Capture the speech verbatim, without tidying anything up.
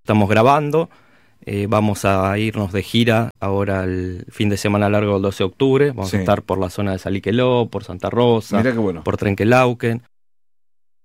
estamos grabando. Eh, vamos a irnos de gira ahora el fin de semana largo del doce de octubre. Vamos Sí. a estar por la zona de Saliqueló, por Santa Rosa, Mirá qué bueno. por Trenquelauquen.